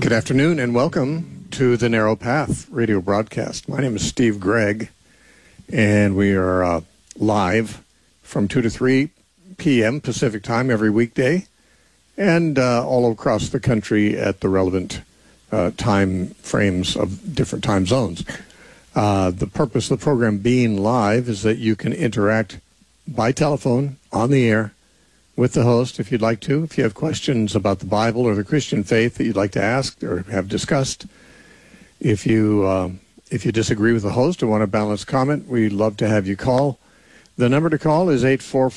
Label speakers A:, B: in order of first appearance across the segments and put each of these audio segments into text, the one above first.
A: Good afternoon and welcome to the Narrow Path radio broadcast. My name is Steve Gregg, and we are live from 2 to 3 p.m. Pacific time every weekday, and all across the country at the relevant time frames of different time zones. The purpose of the program being live is that you can interact by telephone, on the air, with the host if you'd like to. If you have questions about the Bible or the Christian faith that you'd like to ask or have discussed, if you disagree with the host or want a balanced comment, we'd love to have you call. The number to call is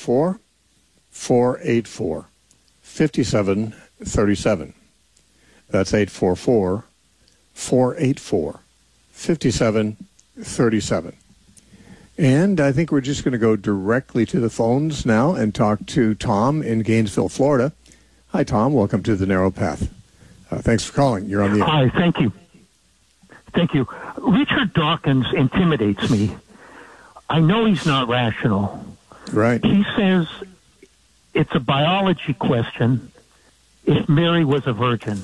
A: 844-484-5737. That's 844-484-5737. And I think we're just going to go directly to the phones now and talk to Tom in Gainesville, Florida. Hi, Tom. Welcome to the Narrow Path. Thanks for calling. You're on the air.
B: Hi, thank you. Thank you. Richard Dawkins intimidates me. I know he's not rational.
A: Right.
B: He says it's a biology question if Mary was a virgin.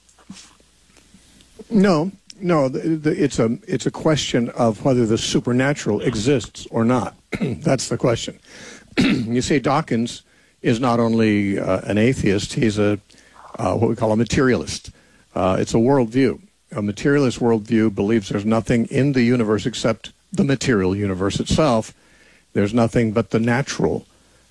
A: No, it's a question of whether the supernatural exists or not. That's the question. You see, Dawkins is not only an atheist, he's what we call a materialist. It's a worldview. A materialist worldview believes there's nothing in the universe except the material universe itself. There's nothing but the natural.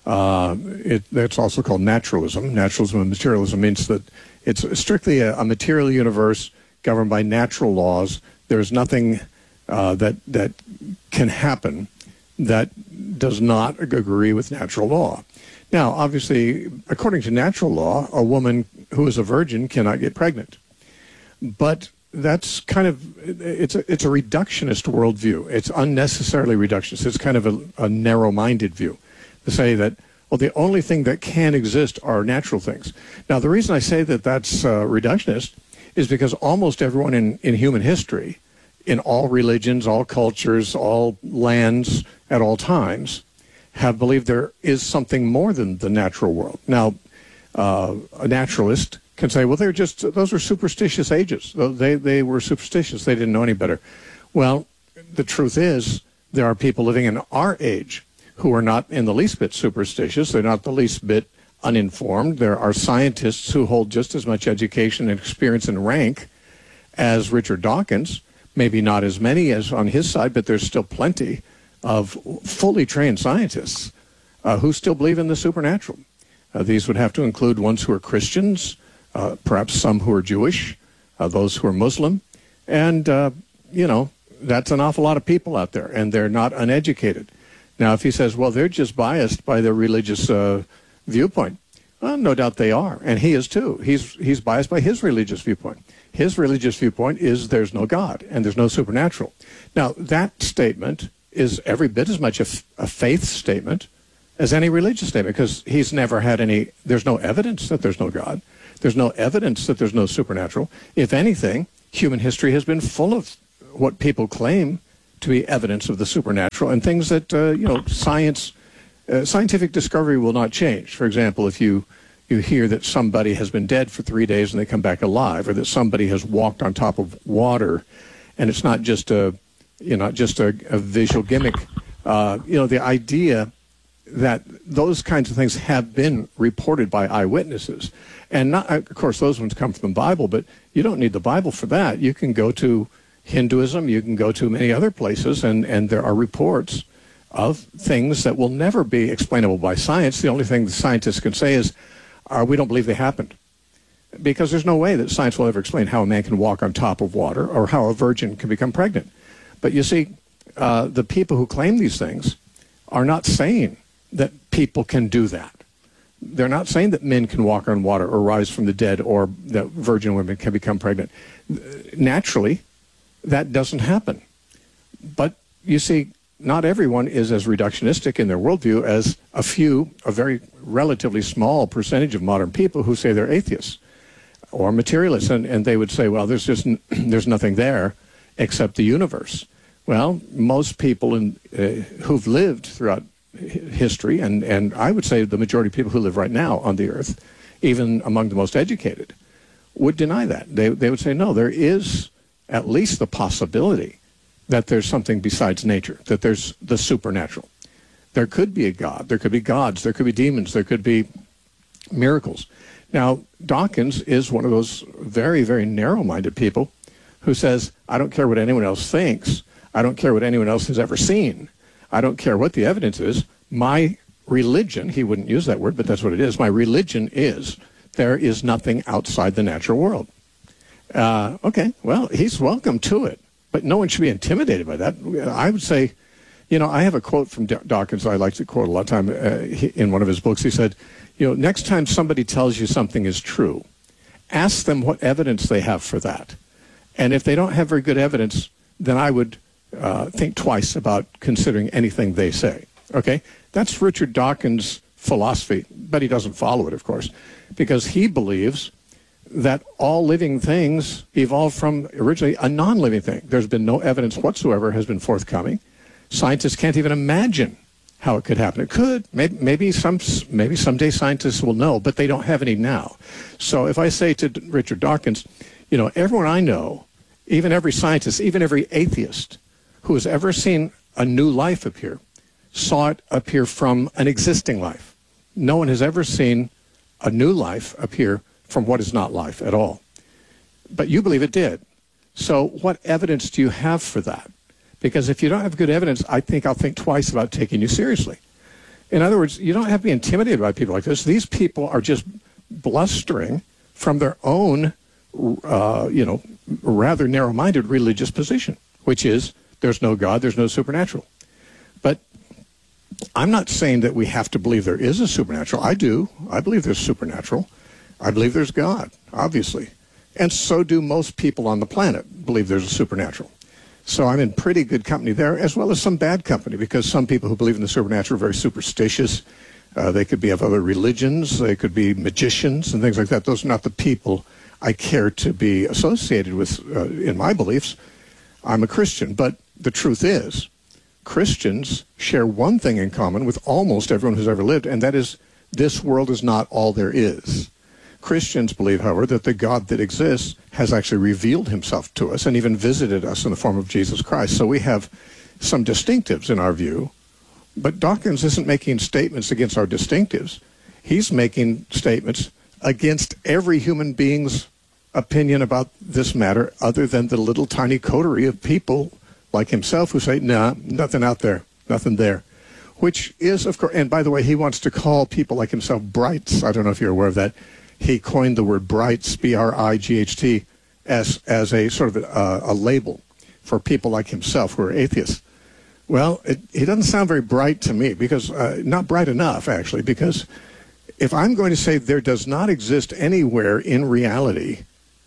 A: That's also called naturalism. Naturalism and materialism means that it's strictly a material universe governed by natural laws. There's nothing that can happen that does not agree with natural law. Now, obviously, according to natural law, a woman who is a virgin cannot get pregnant. But that's kind of, it's a reductionist worldview. It's unnecessarily reductionist. It's kind of a narrow-minded view to say that, well, the only thing that can exist are natural things. Now, the reason I say that that's reductionist is because almost everyone in human history, in all religions, all cultures, all lands, at all times, have believed there is something more than the natural world. Now, a naturalist can say, well, those were superstitious ages. They were superstitious. They didn't know any better. Well, the truth is, there are people living in our age who are not in the least bit superstitious. They're not the least bit uninformed. There are scientists who hold just as much education and experience and rank as Richard Dawkins. Maybe not as many as on his side, but there's still plenty of fully trained scientists who still believe in the supernatural. These would have to include ones who are Christians, perhaps some who are Jewish, those who are Muslim. And, that's an awful lot of people out there, and they're not uneducated. Now, if he says, well, they're just biased by their religious viewpoint. Well, no doubt they are, and he is too. He's biased by his religious viewpoint. His religious viewpoint is there's no God and there's no supernatural. Now, that statement is every bit as much a faith statement as any religious statement, because he's never had there's no evidence that there's no God. There's no evidence that there's no supernatural. If anything, human history has been full of what people claim to be evidence of the supernatural and things that, scientific discovery will not change. For example, if you hear that somebody has been dead for 3 days and they come back alive, or that somebody has walked on top of water, and it's not just a visual gimmick. The idea that those kinds of things have been reported by eyewitnesses, and not, of course, those ones come from the Bible, but you don't need the Bible for that. You can go to Hinduism, you can go to many other places, and there are reports of things that will never be explainable by science. The only thing the scientists can say is, we don't believe they happened. Because there's no way that science will ever explain how a man can walk on top of water or how a virgin can become pregnant. But you see, the people who claim these things are not saying that people can do that. They're not saying that men can walk on water or rise from the dead or that virgin women can become pregnant. Naturally, that doesn't happen. But you see, not everyone is as reductionistic in their worldview as a very relatively small percentage of modern people who say they're atheists or materialists, and they would say, well, there's nothing there except the universe. Well, most people who've lived throughout history, and I would say the majority of people who live right now on the earth, even among the most educated, would deny that. They would say, no, there is at least the possibility that there's something besides nature, that there's the supernatural. There could be a God, there could be gods, there could be demons, there could be miracles. Now, Dawkins is one of those very, very narrow-minded people who says, I don't care what anyone else thinks. I don't care what anyone else has ever seen. I don't care what the evidence is. My religion, he wouldn't use that word, but that's what it is. My religion is there is nothing outside the natural world. Okay, well, he's welcome to it, but no one should be intimidated by that. I would say, I have a quote from Dawkins I like to quote a lot of time in one of his books. He said, next time somebody tells you something is true, ask them what evidence they have for that. And if they don't have very good evidence, then I would think twice about considering anything they say. Okay? That's Richard Dawkins' philosophy, but he doesn't follow it, of course, because he believes that all living things evolved from originally a non-living thing. There's been no evidence whatsoever has been forthcoming. Scientists can't even imagine how it could happen. It could. Maybe someday scientists will know, but they don't have any now. So if I say to Richard Dawkins, everyone I know, even every scientist, even every atheist who has ever seen a new life appear, saw it appear from an existing life. No one has ever seen a new life appear from what is not life at all. But you believe it did. So what evidence do you have for that? Because if you don't have good evidence, I think I'll think twice about taking you seriously. In other words, you don't have to be intimidated by people like this. These people are just blustering from their own, rather narrow-minded religious position, which is there's no God, there's no supernatural. But I'm not saying that we have to believe there is a supernatural. I do. I believe there's supernatural. I believe there's God, obviously. And so do most people on the planet believe there's a supernatural. So I'm in pretty good company there, as well as some bad company, because some people who believe in the supernatural are very superstitious. They could be of other religions. They could be magicians and things like that. Those are not the people I care to be associated with in my beliefs. I'm a Christian. But the truth is, Christians share one thing in common with almost everyone who's ever lived, and that is this world is not all there is. Christians believe, however, that the God that exists has actually revealed himself to us and even visited us in the form of Jesus Christ. So we have some distinctives in our view, but Dawkins isn't making statements against our distinctives. He's making statements against every human being's opinion about this matter other than the little tiny coterie of people like himself who say, nah, nothing out there, nothing there. Which is, of course, and by the way, he wants to call people like himself brights. I don't know if you're aware of that. He coined the word brights, B-R-I-G-H-T, as a sort of a label for people like himself who are atheists. Well, he doesn't sound very bright to me, because not bright enough, actually, because if I'm going to say there does not exist anywhere in reality,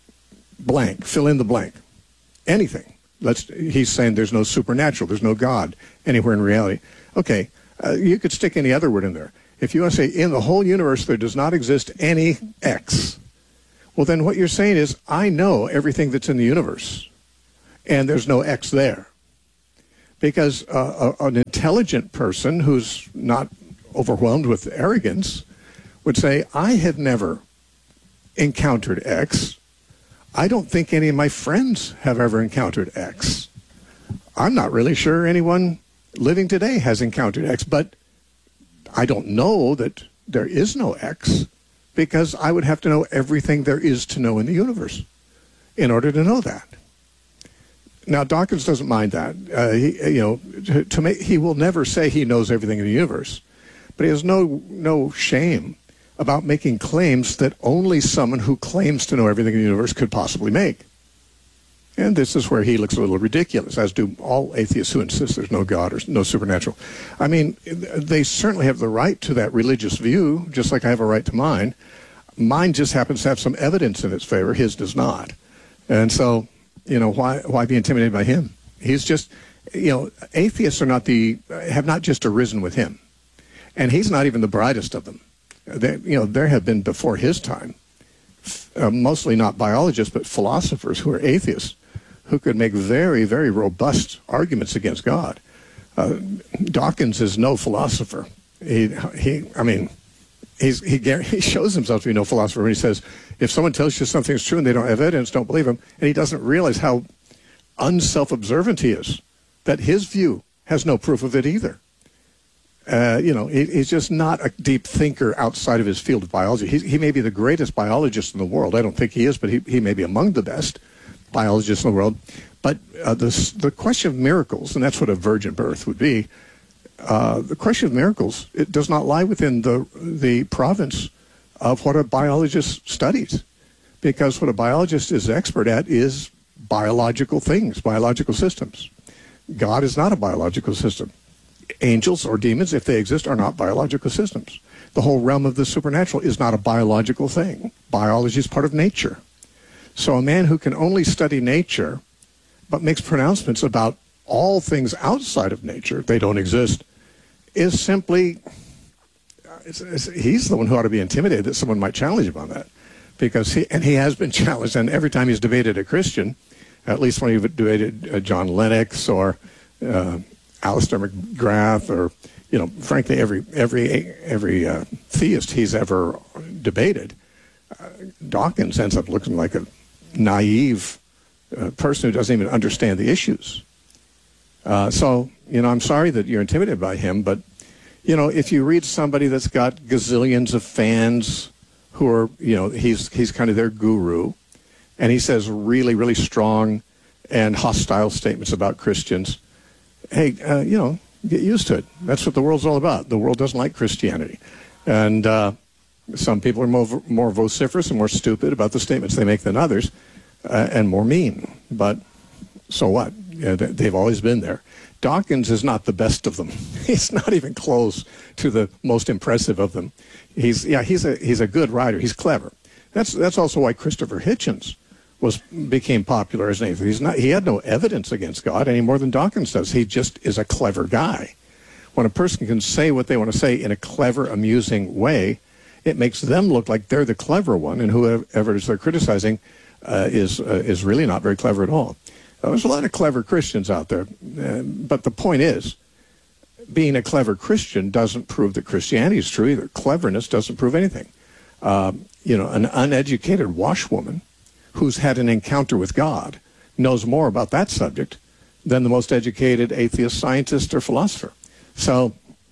A: blank, fill in the blank, anything. He's saying there's no supernatural, there's no God anywhere in reality. Okay, you could stick any other word in there. If you want to say, in the whole universe, there does not exist any X, well, then what you're saying is, I know everything that's in the universe, and there's no X there. Because an intelligent person who's not overwhelmed with arrogance would say, I have never encountered X. I don't think any of my friends have ever encountered X. I'm not really sure anyone living today has encountered X, but I don't know that there is no X, because I would have to know everything there is to know in the universe in order to know that. Now, Dawkins doesn't mind that. He will never say he knows everything in the universe, but he has no shame about making claims that only someone who claims to know everything in the universe could possibly make. And this is where he looks a little ridiculous, as do all atheists who insist there's no God or no supernatural. I mean, they certainly have the right to that religious view, just like I have a right to mine. Mine just happens to have some evidence in its favor. His does not. And so, why be intimidated by him? He's just, atheists have not just arisen with him. And he's not even the brightest of them. There have been before his time, mostly not biologists, but philosophers who are atheists, who could make very, very robust arguments against God. Dawkins is no philosopher. he shows himself to be no philosopher when he says, if someone tells you something is true and they don't have evidence, don't believe him. And he doesn't realize how unself-observant he is, that his view has no proof of it either. He's just not a deep thinker outside of his field of biology. He may be the greatest biologist in the world. I don't think he is, but he may be among the best biologists in the world. But the question of miracles, and that's what a virgin birth would be, the question of miracles, it does not lie within the province of what a biologist studies, because what a biologist is expert at is biological things, biological systems. God is not a biological system. Angels or demons, if they exist, are not biological systems. The whole realm of the supernatural is not a biological thing. Biology is part of nature. So a man who can only study nature but makes pronouncements about all things outside of nature, they don't exist, is simply, he's the one who ought to be intimidated that someone might challenge him on that. Because he has been challenged, and every time he's debated a Christian, at least when he debated John Lennox or Alistair McGrath, or frankly every theist he's ever debated, Dawkins ends up looking like a naive person who doesn't even understand the issues. So I'm sorry that you're intimidated by him, but if you read somebody that's got gazillions of fans who are, he's kind of their guru, and he says really, really strong and hostile statements about Christians, hey, get used to it. That's what the world's all about. The world doesn't like Christianity. And some people are more vociferous and more stupid about the statements they make than others, and more mean. But so what? They've always been there. Dawkins is not the best of them. He's not even close to the most impressive of them. He's a good writer. He's clever. That's also why Christopher Hitchens became popular as an atheist. He had no evidence against God any more than Dawkins does. He just is a clever guy. When a person can say what they want to say in a clever, amusing way, it makes them look like they're the clever one, and whoever it is they're criticizing is really not very clever at all. There's a lot of clever Christians out there, but the point is, being a clever Christian doesn't prove that Christianity is true either. Cleverness doesn't prove anything. An uneducated washwoman who's had an encounter with God knows more about that subject than the most educated atheist, scientist, or philosopher. So,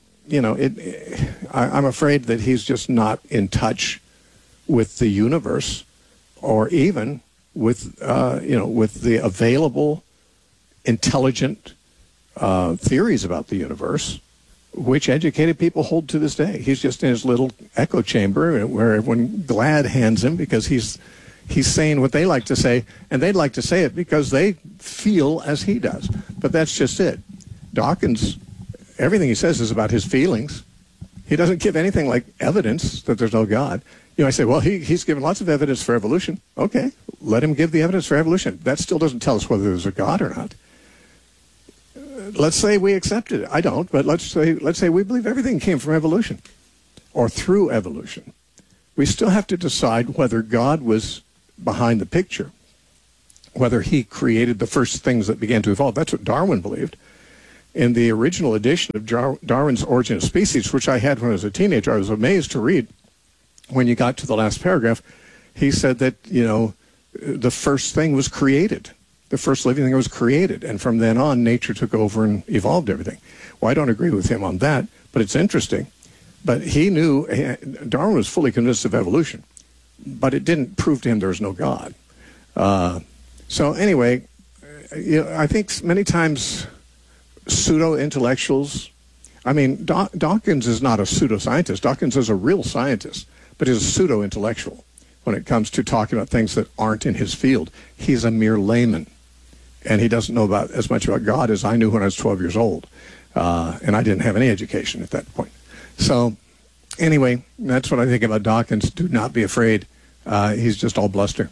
A: I'm afraid that he's just not in touch with the universe, or even with the available intelligent theories about the universe, which educated people hold to this day. He's just in his little echo chamber where everyone glad hands him because he's saying what they like to say, and they'd like to say it because they feel as he does. But that's just it. Dawkins, everything he says is about his feelings. He doesn't give anything like evidence that there's no God. I say, well, he's given lots of evidence for evolution. Okay, let him give the evidence for evolution. That still doesn't tell us whether there's a God or not. Let's say we accept it. I don't, but let's say we believe everything came from evolution or through evolution. We still have to decide whether God was behind the picture, whether he created the first things that began to evolve. That's what Darwin believed. In the original edition of Darwin's Origin of Species, which I had when I was a teenager, I was amazed to read. When you got to the last paragraph, he said that, the first thing was created. The first living thing was created. And from then on, nature took over and evolved everything. Well, I don't agree with him on that, but it's interesting. But he knew, Darwin was fully convinced of evolution, but it didn't prove to him there was no God. So anyway, I think many times pseudo-intellectuals, Dawkins is not a pseudo-scientist. Dawkins is a real scientist, but he's a pseudo-intellectual when it comes to talking about things that aren't in his field. He's a mere layman, and he doesn't know about as much about God as I knew when I was 12 years old, and I didn't have any education at that point. So anyway, that's what I think about Dawkins. Do not be afraid. He's just all bluster.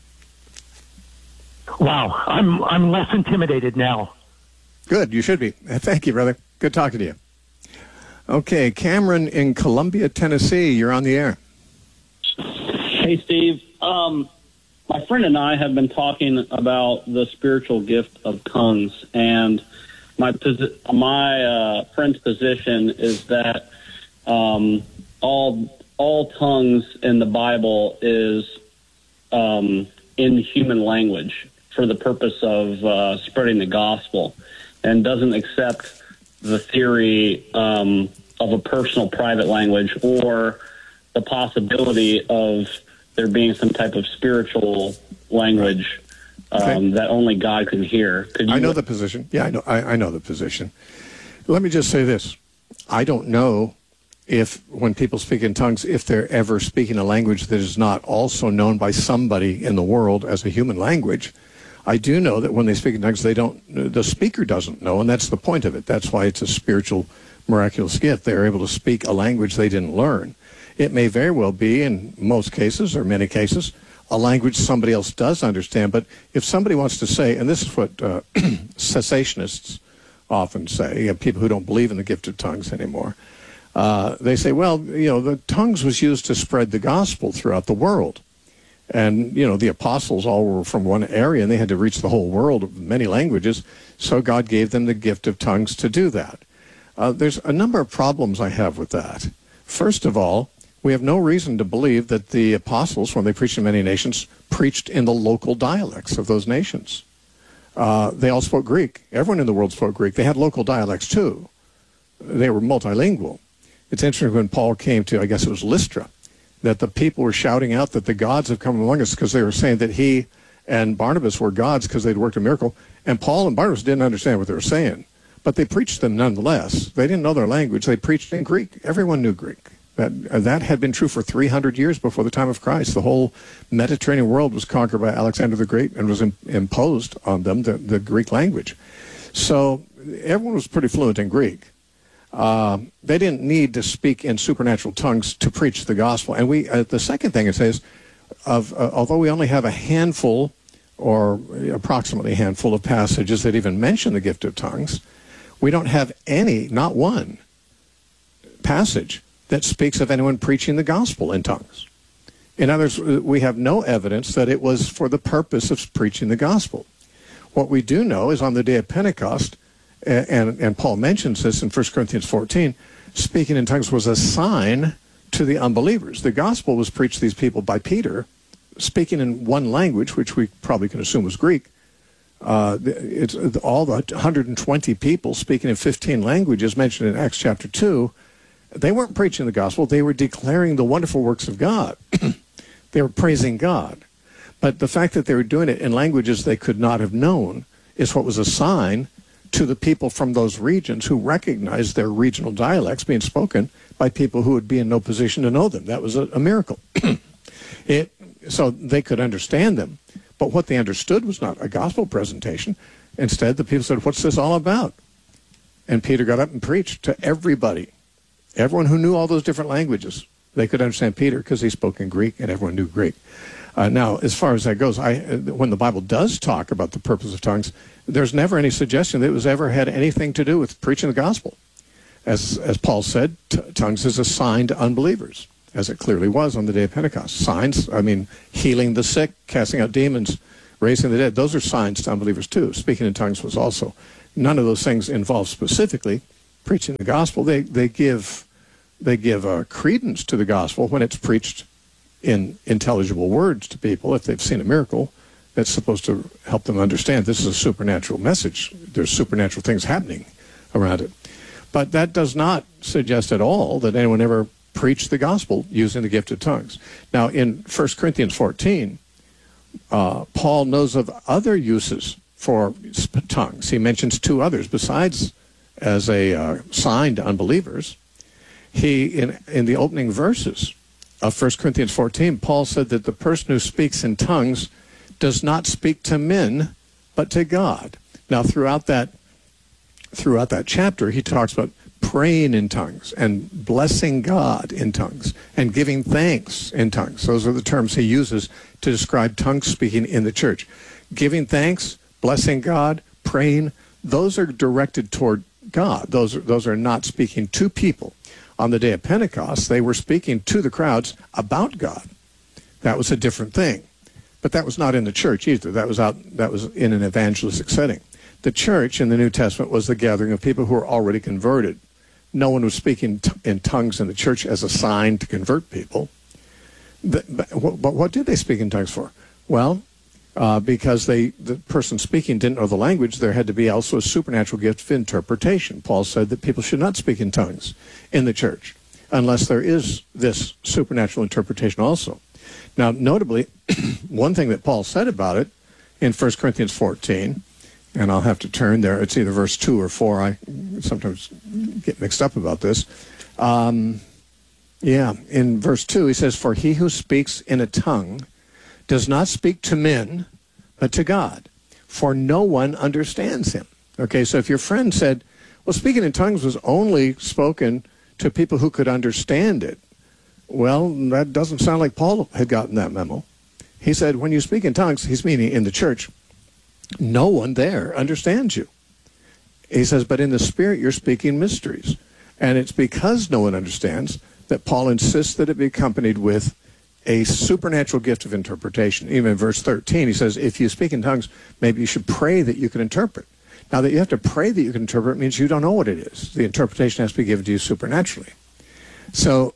B: Wow, I'm less intimidated now.
A: Good, you should be. Thank you, brother. Good talking to you. Okay, Cameron in Columbia, Tennessee, you're on the air.
C: Hey, Steve. My friend and I have been talking about the spiritual gift of tongues, and my friend's position is that all all tongues in the Bible is in human language for the purpose of spreading the gospel, and doesn't accept the theory of a personal private language or the possibility of there being some type of spiritual language that only God can hear.
A: I know the position. Yeah, I know the position. Let me just say this. I don't know if when people speak in tongues, if they're ever speaking a language that is not also known by somebody in the world as a human language. I do know that when they speak in tongues, the speaker doesn't know, and that's the point of it. That's why it's a spiritual, miraculous gift. They're able to speak a language they didn't learn. It may very well be, in most cases or many cases, a language somebody else does understand. But if somebody wants to say, and this is what cessationists often say, people who don't believe in the gift of tongues anymore, they say, well, the tongues was used to spread the gospel throughout the world. And, the apostles all were from one area, and they had to reach the whole world of many languages, so God gave them the gift of tongues to do that. There's a number of problems I have with that. First of all, we have no reason to believe that the apostles, when they preached in many nations, preached in the local dialects of those nations. They all spoke Greek. Everyone in the world spoke Greek. They had local dialects, too. They were multilingual. It's interesting when Paul came to, I guess it was Lystra, that the people were shouting out that the gods have come among us, because they were saying that he and Barnabas were gods because they'd worked a miracle. And Paul and Barnabas didn't understand what they were saying, but they preached them nonetheless. They didn't know their language. They preached in Greek. Everyone knew Greek. That had been true for 300 years before the time of Christ. The whole Mediterranean world was conquered by Alexander the Great and was imposed on them, the Greek language. So everyone was pretty fluent in Greek. They didn't need to speak in supernatural tongues to preach the gospel. And the second thing it says, although we only have a handful or approximately a handful of passages that even mention the gift of tongues, we don't have not one passage that speaks of anyone preaching the gospel in tongues. In other words, we have no evidence that it was for the purpose of preaching the gospel. What we do know is on the day of Pentecost, and Paul mentions this in 1 Corinthians 14, speaking in tongues was a sign to the unbelievers. The gospel was preached to these people by Peter, speaking in one language, which we probably can assume was Greek. It's all the 120 people speaking in 15 languages mentioned in Acts chapter 2. They weren't preaching the gospel. They were declaring the wonderful works of God. They were praising God. But the fact that they were doing it in languages they could not have known is what was a sign to the people from those regions who recognized their regional dialects being spoken by people who would be in no position to know them. That was a miracle. So they could understand them. But what they understood was not a gospel presentation. Instead, the people said, "What's this all about?" And Peter got up and preached to everybody. Everyone who knew all those different languages. They could understand Peter because he spoke in Greek and everyone knew Greek. Now, as far as that goes, when the Bible does talk about the purpose of tongues, there's never any suggestion that it was ever had anything to do with preaching the gospel. As Paul said, tongues is a sign to unbelievers, as it clearly was on the day of Pentecost. Signs, healing the sick, casting out demons, raising the dead, those are signs to unbelievers too. Speaking in tongues was also. None of those things involve specifically preaching the gospel. They give credence to the gospel when it's preached in intelligible words to people. If they've seen a miracle, that's supposed to help them understand this is a supernatural message. There's supernatural things happening around it. But that does not suggest at all that anyone ever preached the gospel using the gift of tongues. Now, in 1 Corinthians 14, Paul knows of other uses for tongues. He mentions two others besides as a sign to unbelievers. In the opening verses of 1 Corinthians 14, Paul said that the person who speaks in tongues does not speak to men, but to God. Now, throughout that chapter, he talks about praying in tongues and blessing God in tongues and giving thanks in tongues. Those are the terms he uses to describe tongue speaking in the church. Giving thanks, blessing God, praying, those are directed toward God. Those are not speaking to people. On the day of Pentecost, they were speaking to the crowds about God. That was a different thing. But that was not in the church either. That was in an evangelistic setting. The church in the New Testament was the gathering of people who were already converted. no one was speaking in tongues in the church as a sign to convert people. But what did they speak in tongues for? Well, because the person speaking didn't know the language, there had to be also a supernatural gift of interpretation. Paul said that people should not speak in tongues in the church unless there is this supernatural interpretation also. Now, notably, one thing that Paul said about it in 1 Corinthians 14, and I'll have to turn there, it's either verse 2 or 4, I sometimes get mixed up about this. In verse 2, he says, "For he who speaks in a tongue does not speak to men, but to God, for no one understands him." Okay, so if your friend said, well, speaking in tongues was only spoken to people who could understand it, well, that doesn't sound like Paul had gotten that memo. He said, when you speak in tongues, he's meaning in the church, no one there understands you. He says, but in the Spirit, you're speaking mysteries. And it's because no one understands that Paul insists that it be accompanied with a supernatural gift of interpretation. Even in verse 13, he says, if you speak in tongues, maybe you should pray that you can interpret. Now, that you have to pray that you can interpret means you don't know what it is. The interpretation has to be given to you supernaturally. So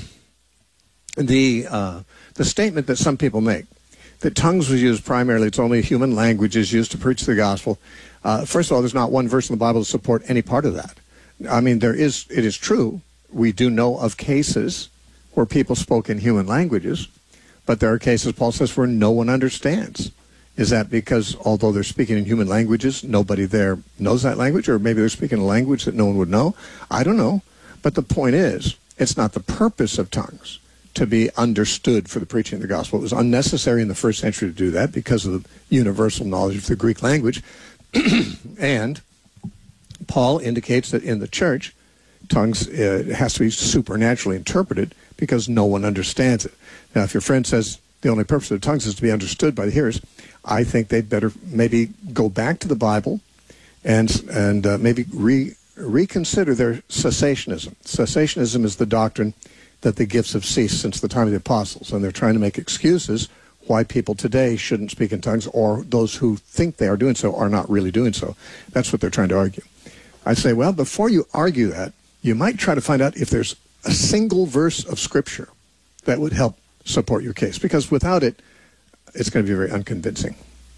A: the statement that some people make, that tongues was used primarily, it's only human language is used to preach the gospel. First of all, there's not one verse in the Bible to support any part of that. I mean, it is true. We do know of cases where people spoke in human languages, but there are cases, Paul says, where no one understands. Is that because although they're speaking in human languages, nobody there knows that language, or maybe they're speaking a language that no one would know? I don't know. But the point is, it's not the purpose of tongues to be understood for the preaching of the gospel. It was unnecessary in the first century to do that because of the universal knowledge of the Greek language. And Paul indicates that in the church, tongues has to be supernaturally interpreted because no one understands it. Now, if your friend says the only purpose of tongues is to be understood by the hearers, I think they'd better maybe go back to the Bible and maybe reconsider their cessationism. Cessationism is the doctrine that the gifts have ceased since the time of the apostles, and they're trying to make excuses why people today shouldn't speak in tongues, or those who think they are doing so are not really doing so. That's what they're trying to argue. I say, well, before you argue that, you might try to find out if there's a single verse of Scripture that would help support your case, because without it, it's going to be very unconvincing.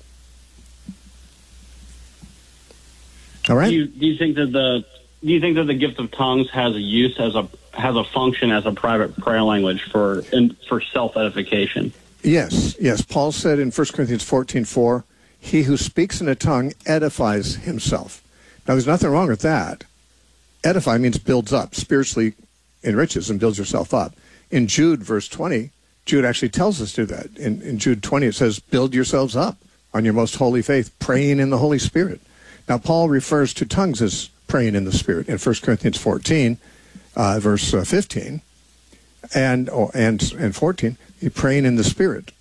A: All right?
C: Do you think that the gift of tongues has a use has a function as a private prayer language for self-edification?
A: Yes. Paul said in 1 Corinthians 14:4, he who speaks in a tongue edifies himself. Now, there's nothing wrong with that. Edify means builds up, spiritually enriches and builds yourself up. In Jude, verse 20, Jude actually tells us to do that. In Jude 20, it says, build yourselves up on your most holy faith, praying in the Holy Spirit. Now, Paul refers to tongues as praying in the Spirit in 1 Corinthians 14, verse 15 and 14, you're praying in the Spirit.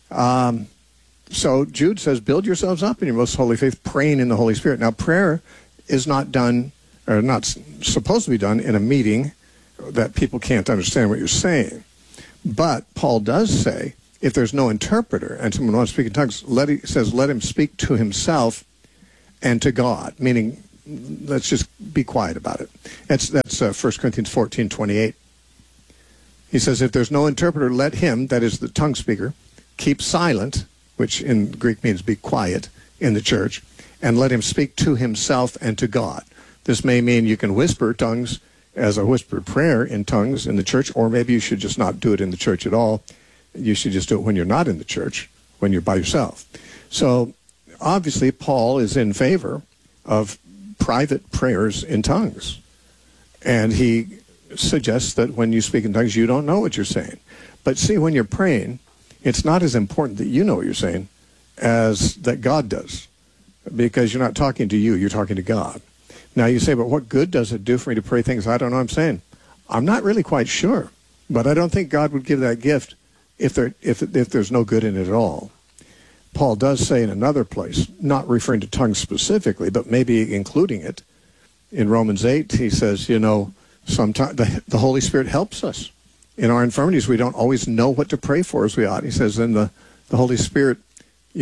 A: So Jude says, build yourselves up in your most holy faith, praying in the Holy Spirit. Now, prayer is not done, or not supposed to be done in a meeting that people can't understand what you're saying. But Paul does say, if there's no interpreter and someone wants to speak in tongues, let him speak to himself and to God, meaning let's just be quiet about it. That's 1 Corinthians 14:28. He says, if there's no interpreter, let him, that is the tongue speaker, keep silent, which in Greek means be quiet in the church, and let him speak to himself and to God. This may mean you can whisper tongues as a whispered prayer in tongues in the church, or maybe you should just not do it in the church at all. You should just do it when you're not in the church, when you're by yourself. So obviously Paul is in favor of private prayers in tongues. And he suggests that when you speak in tongues, you don't know what you're saying. But see, when you're praying, it's not as important that you know what you're saying as that God does, because you're not talking to you, you're talking to God. Now you say, but what good does it do for me to pray things I don't know what I'm saying? I'm not really quite sure, but I don't think God would give that gift if there's no good in it at all. Paul does say in another place, not referring to tongues specifically, but maybe including it, in Romans 8, he says, sometimes the Holy Spirit helps us. In our infirmities, we don't always know what to pray for as we ought. He says, then the Holy Spirit,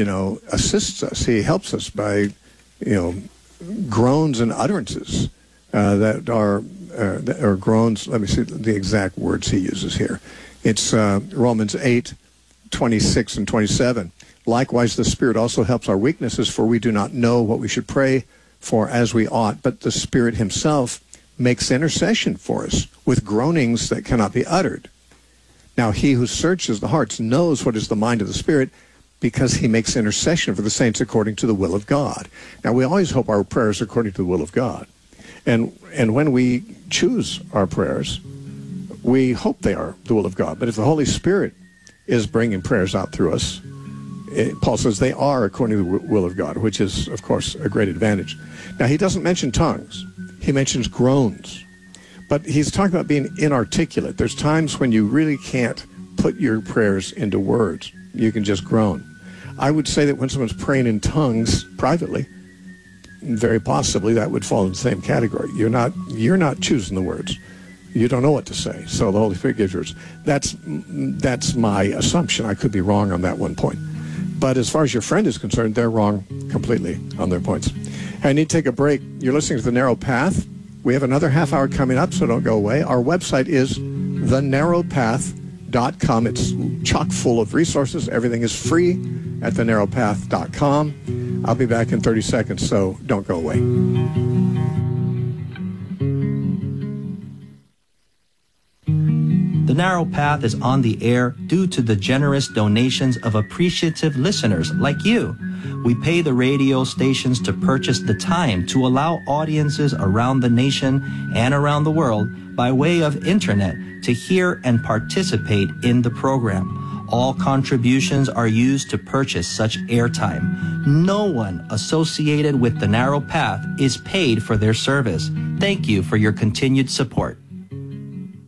A: assists us. He helps us by, groans and utterances that are groans. Let me see the exact words he uses here. It's Romans 8:26 and 27. Likewise, the Spirit also helps our weaknesses, for we do not know what we should pray for as we ought, but the Spirit himself makes intercession for us with groanings that cannot be uttered. Now, he who searches the hearts knows what is the mind of the Spirit, because he makes intercession for the saints according to the will of God. Now, we always hope our prayers are according to the will of God. And when we choose our prayers, we hope they are the will of God. But if the Holy Spirit is bringing prayers out through us, Paul says they are according to the will of God, which is, of course, a great advantage. Now, he doesn't mention tongues. He mentions groans. But he's talking about being inarticulate. There's times when you really can't put your prayers into words. You can just groan. I would say that when someone's praying in tongues privately, very possibly that would fall in the same category. You're not choosing the words. You don't know what to say, so the Holy Spirit gives yours. That's my assumption. I could be wrong on that one point. But as far as your friend is concerned, they're wrong completely on their points. I need to take a break. You're listening to The Narrow Path. We have another half hour coming up, so don't go away. Our website is thenarrowpath.com. It's chock full of resources. Everything is free at thenarrowpath.com. I'll be back in 30 seconds, so don't go away.
D: The Narrow Path is on the air due to the generous donations of appreciative listeners like you. We pay the radio stations to purchase the time to allow audiences around the nation and around the world by way of internet to hear and participate in the program. All contributions are used to purchase such airtime. No one associated with The Narrow Path is paid for their service. Thank you for your continued support.